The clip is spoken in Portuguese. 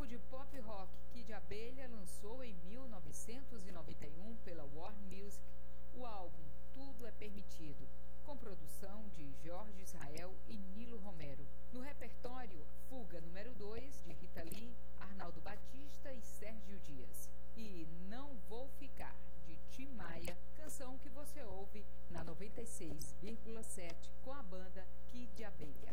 grupo de pop rock Kid Abelha lançou em 1991 pela Warner Music o álbum Tudo é Permitido, com produção de Jorge Israel e Nilo Romero. No repertório, Fuga número 2, de Rita Lee, Arnaldo Batista e Sérgio Dias. E Não Vou Ficar, de Tim Maia, canção que você ouve na 96,7 com a banda Kid Abelha.